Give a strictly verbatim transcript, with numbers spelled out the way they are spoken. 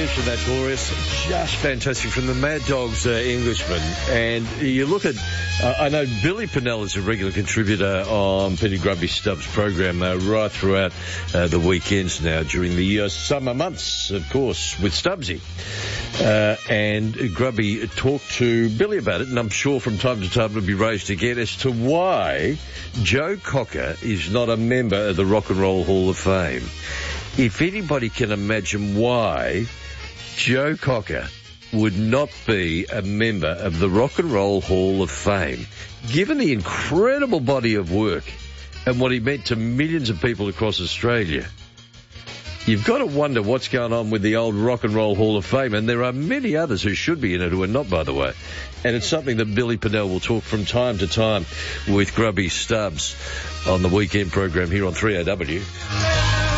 mentioned that, Glorious. Just fantastic from the Mad Dogs uh, Englishman. And you look at, uh, I know Billy Pinnell is a regular contributor on Penny Grubby Stubbs' program uh, right throughout uh, the weekends now during the uh, summer months, of course, with Stubbsy. Uh, and Grubby talked to Billy about it, and I'm sure from time to time it'll be raised again as to why Joe Cocker is not a member of the Rock and Roll Hall of Fame. If anybody can imagine why Joe Cocker would not be a member of the Rock and Roll Hall of Fame, given the incredible body of work and what he meant to millions of people across Australia, you've got to wonder what's going on with the old Rock and Roll Hall of Fame, and there are many others who should be in it who are not, by the way. And it's something that Billy Pinnell will talk from time to time with Grubby Stubbs on the weekend program here on three A W.